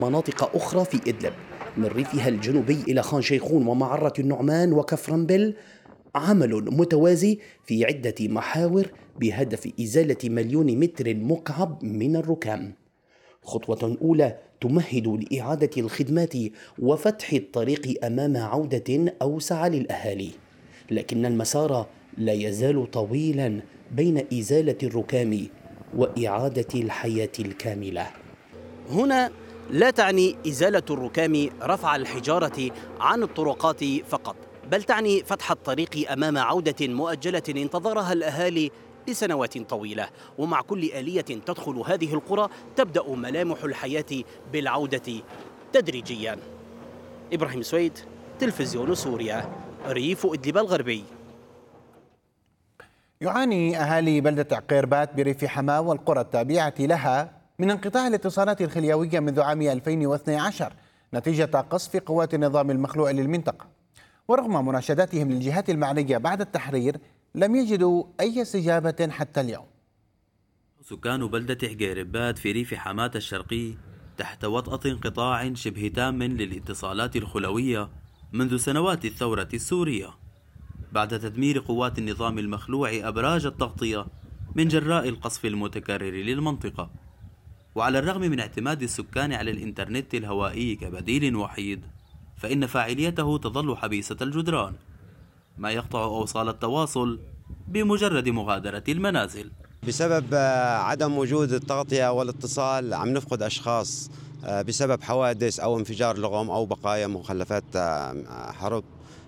مناطق أخرى في إدلب من ريفها الجنوبي إلى خان شيخون ومعرة النعمان وكفرنبل عمل متوازي في عدة محاور بهدف إزالة 1,000,000 متر مكعب من الركام. خطوة أولى تمهد لإعادة الخدمات وفتح الطريق أمام عودة أوسع للأهالي، لكن المسار لا يزال طويلا بين إزالة الركام وإعادة الحياة الكاملة. هنا لا تعني إزالة الركام رفع الحجارة عن الطرقات فقط، بل تعني فتح الطريق أمام عودة مؤجلة انتظرها الأهالي لسنوات طويلة، ومع كل آلية تدخل هذه القرى تبدأ ملامح الحياة بالعودة تدريجيا. إبراهيم سويد، تلفزيون سوريا، ريف إدلب الغربي. يعاني أهالي بلدة عقيربات بريف حماة والقرى التابعة لها من انقطاع الاتصالات الخليوية منذ عام 2012 نتيجة قصف قوات النظام المخلوع للمنطقة، ورغم مناشداتهم للجهات المعنية بعد التحرير لم يجدوا أي استجابة حتى اليوم. سكان بلدة عقيربات في ريف حماة الشرقي تحت وطأة انقطاع شبه تام للاتصالات الخلوية منذ سنوات الثورة السورية، بعد تدمير قوات النظام المخلوع أبراج التغطية من جراء القصف المتكرر للمنطقة. وعلى الرغم من اعتماد السكان على الإنترنت الهوائي كبديل وحيد، فإن فاعليته تظل حبيسة الجدران، ما يقطع أوصال التواصل بمجرد مغادرة المنازل. بسبب عدم وجود التغطية والاتصال عم نفقد أشخاص بسبب حوادث أو انفجار لغم أو بقايا مخلفات حرب،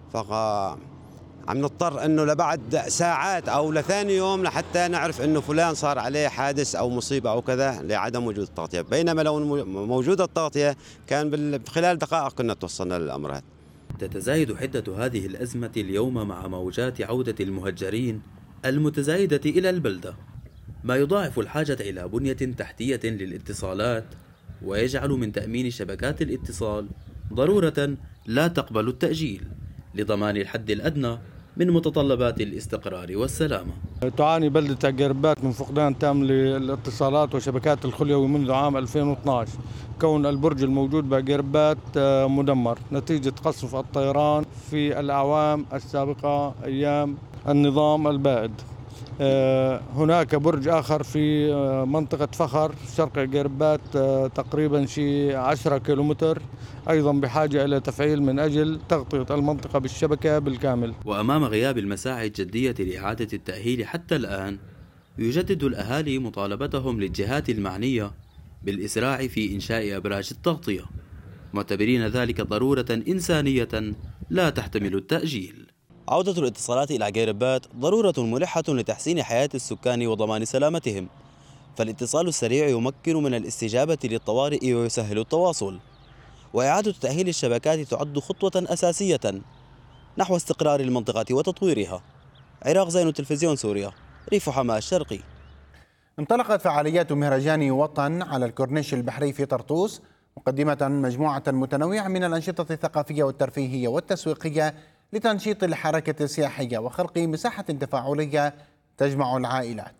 عم نضطر انه لبعد ساعات او لثاني يوم لحتى نعرف انه فلان صار عليه حادث او مصيبه او كذا لعدم وجود التغطيه، بينما لو موجوده التغطيه كان خلال دقائق كنا توصلنا للامر هذا. تتزايد حده هذه الازمه اليوم مع موجات عوده المهجرين المتزايده الى البلده، ما يضاعف الحاجه الى بنيه تحتيه للاتصالات ويجعل من تامين شبكات الاتصال ضروره لا تقبل التاجيل لضمان الحد الأدنى من متطلبات الاستقرار والسلامة. تعاني بلدة عقيربات من فقدان تام للاتصالات وشبكات الخليوي منذ عام 2012، كون البرج الموجود بعقيربات مدمر نتيجة قصف الطيران في الأعوام السابقة أيام النظام البائد. هناك برج آخر في منطقة فخر شرق عقيربات تقريبا شي 10 كيلومتر أيضا بحاجة إلى تفعيل من أجل تغطية المنطقة بالشبكة بالكامل. وأمام غياب المساعي الجدية لإعادة التأهيل حتى الآن، يجدد الأهالي مطالبتهم للجهات المعنية بالإسراع في إنشاء أبراج التغطية، معتبرين ذلك ضرورة إنسانية لا تحتمل التأجيل. عودة الاتصالات إلى عقيربات ضرورة ملحة لتحسين حياة السكان وضمان سلامتهم، فالاتصال السريع يمكن من الاستجابة للطوارئ ويسهل التواصل، وإعادة تأهيل الشبكات تعد خطوة أساسية نحو استقرار المنطقة وتطويرها. عراق زين، تلفزيون سوريا، ريف حماة الشرقي. انطلقت فعاليات مهرجان وطن على الكورنيش البحري في طرطوس، مقدمة مجموعة متنوعة من الأنشطة الثقافية والترفيهية والتسويقية لتنشيط الحركة السياحية وخلق مساحة تفاعلية تجمع العائلات.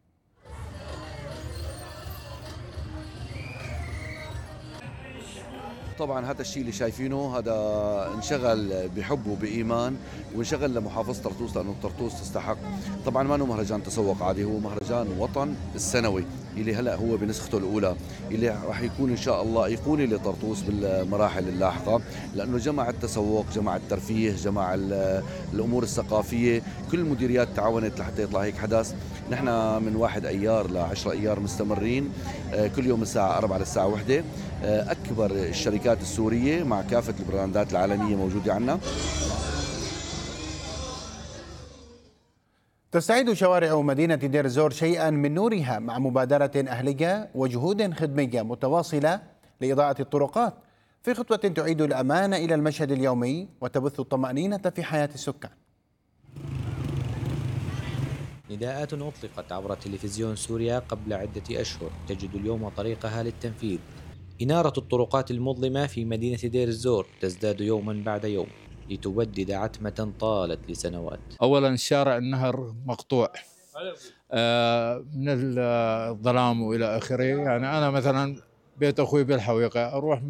طبعا هذا الشيء اللي شايفينه هذا انشغل بحب وبإيمان، وانشغل لمحافظة طرطوس لأنه طرطوس تستحق. طبعا ما هو مهرجان تسوق عادي، هو مهرجان وطن السنوي اللي هلأ هو بنسخته الأولى، اللي راح يكون إن شاء الله أيقوني لطرطوس بالمراحل اللاحقة، لأنه جمع التسوق، جمع الترفيه، جمع الأمور الثقافية، كل المديريات تعاونت لحتى يطلع هيك حدث. نحن من 1 أيار ل10 أيار مستمرين، كل يوم الساعة 4 للساعة 1. أكبر الشركات السورية مع كافة البراندات العالمية موجودة عنا. تستعيد شوارع مدينة دير الزور شيئا من نورها مع مبادرة أهلية وجهود خدمية متواصلة لإضاءة الطرقات، في خطوة تعيد الأمان إلى المشهد اليومي وتبث الطمأنينة في حياة السكان. نداءات أطلقت عبر تلفزيون سوريا قبل عدة أشهر تجد اليوم طريقها للتنفيذ. إنارة الطرقات المظلمة في مدينة دير الزور تزداد يوما بعد يوم لتبدد عتمة طالت لسنوات. أولا شارع النهر مقطوع من الظلام وإلى آخره، يعني أنا مثلا بيت أخوي بالحويقة، أروح